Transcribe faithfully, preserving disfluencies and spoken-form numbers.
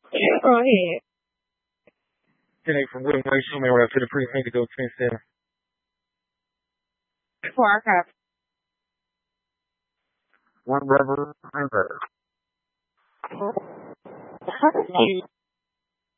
Go ahead. ten eight from William Way. Show me right to the precinct to go ten seven. Four, copy. One rubber, reverse.